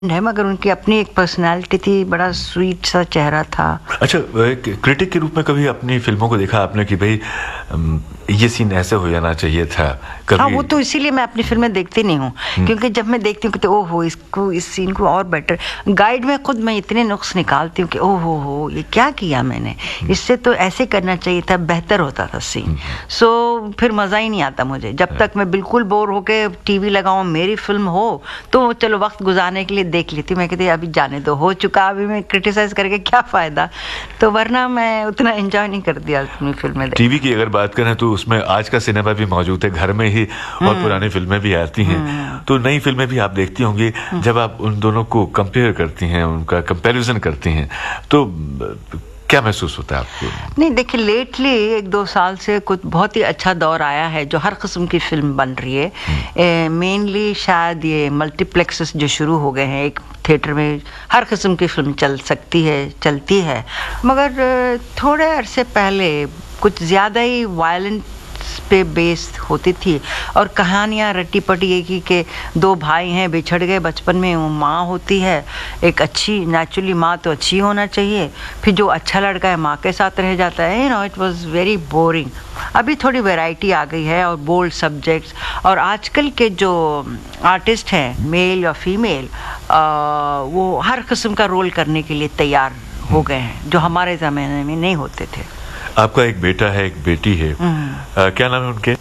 है, मगर उनकी अपनी एक पर्सनालिटी थी, बड़ा स्वीट सा चेहरा था। अच्छा, क्रिटिक के रूप में कभी अपनी फिल्मों को देखा आपने कि भाई ये सीन ऐसे हो जाना चाहिए था कभी? हाँ, वो तो इसीलिए मैं अपनी फिल्में देखती नहीं हूँ, क्योंकि जब मैं देखती हूँ कि तो ओहो इसको, इस सीन को और बेटर, गाइड में खुद मैं इतने नुक्स निकालती हूँ कि ओहो हो ये क्या किया मैंने, इससे तो ऐसे करना चाहिए था, बेहतर होता था सीन। सो फिर मज़ा ही नहीं आता मुझे जब तक मैं बिल्कुल बोर होके टीवी लगाऊँ, मेरी फिल्म हो तो चलो वक्त गुजारने के लिए देख लेती हूँ। मैं कहती अभी जाने दो, हो चुका, अभी मैं क्रिटिसाइज करके क्या फ़ायदा, तो वरना मैं उतना एंजॉय नहीं करती अपनी फिल्में। टीवी की अगर बात करें तो उसमें आज का सिनेमा भी मौजूद है, घर में ही, और पुरानी फिल्में भी आती हैं, तो नई फिल्में भी आप देखती होंगी। जब आप उन दोनों को कंपेयर करती हैं, उनका कंपैरिजन करती हैं, तो क्या महसूस होता है आपको? नहीं, देखिए लेटली 1-2 साल से कुछ बहुत ही अच्छा दौर आया है जो हर किस्म की फिल्म बन रही है। मेनली शायद ये मल्टीप्लेक्सेस जो शुरू हो गए हैं, एक थिएटर में हर किस्म की फिल्म चल सकती है, चलती है, मगर थोड़े अरसे पहले कुछ ज़्यादा ही वायलेंट पे बेस्ड होती थी, और कहानियाँ रट्टी पटी एक ही के दो भाई हैं, बिछड़ गए बचपन में, वो माँ होती है एक अच्छी, नेचुरली माँ तो अच्छी होना चाहिए, फिर जो अच्छा लड़का है माँ के साथ रह जाता है, इट वाज वेरी बोरिंग। अभी थोड़ी वैरायटी आ गई है और बोल्ड सब्जेक्ट्स, और आजकल के जो आर्टिस्ट हैं, मेल या फीमेल, वो हर किस्म का रोल करने के लिए तैयार हो गए हैं, जो हमारे ज़माने में नहीं होते थे। आपका एक बेटा है, एक बेटी है, क्या नाम है उनके?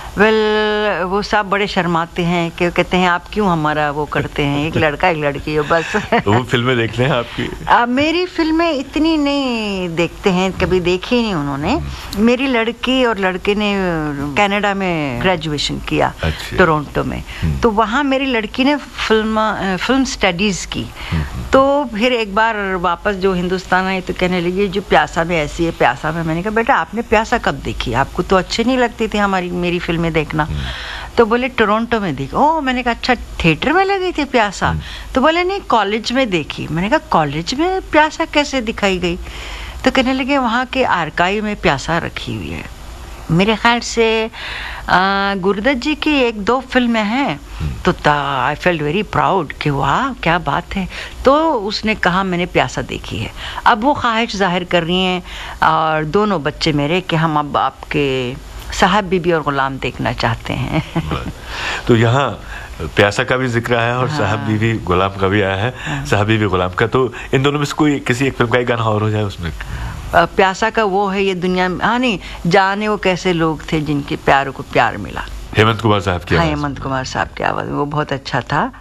वो सब बड़े शर्माते हैं कि कहते हैं आप क्यों हमारा वो करते हैं, एक लड़का एक लड़की हो बस। वो फिल्में देखते हैं आपकी? मेरी फिल्में इतनी नहीं देखते हैं, कभी देखी ही नहीं उन्होंने। मेरी लड़की और लड़के ने कनाडा में ग्रेजुएशन किया, टोरंटो में, तो वहाँ मेरी लड़की ने फिल्म स्टडीज़ की, तो फिर एक बार वापस जो हिंदुस्तान आई तो कहने लगी जो प्यासा में ऐसी है, प्यासा में। मैंने कहा बेटा आपने प्यासा कब देखी, आपको तो अच्छी नहीं लगती थी मेरी फिल्में देखना। तो बोले टोरंटो में देखी। ओह, मैंने कहा अच्छा थिएटर में लगी थी प्यासा? तो बोले नहीं कॉलेज में देखी। मैंने कहा कॉलेज में प्यासा कैसे दिखाई गई? तो कहने लगे वहाँ के आर्काइव में प्यासा रखी हुई है। मेरे ख्याल से गुरुदत्त जी की 1-2 फिल्में हैं, तो आई फेल्ट वेरी प्राउड कि वाह क्या बात है। तो उसने कहा मैंने प्यासा देखी है। अब वो ख्वाहिश जाहिर कर रही हैं, और दोनों बच्चे मेरे, कि हम अब आपके साहब बीबी और गुलाम देखना चाहते हैं। तो यहाँ प्यासा का भी जिक्र आया और साहब बीबी गुलाम का भी आया है। साहब बीबी गुलाम का, तो इन दोनों में से कोई किसी एक फिल्म का एक गाना और हो जाए उसमें? प्यासा का वो है ये दुनिया में, हाँ नहीं, जाने वो कैसे लोग थे जिनके प्यारों को प्यार मिला। हेमंत कुमार साहब की आवाज़। हाँ, हेमंत कुमार साहब की आवाज़, वो बहुत अच्छा था।